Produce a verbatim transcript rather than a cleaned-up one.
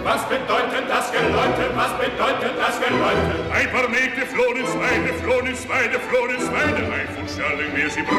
Was bedeutet das Geläute? Was bedeutet das Geläute? Ein paar Mägde flohen ins Weide, flohen ins Weide, flohen ins Weide. Ein von Scherling, wer sie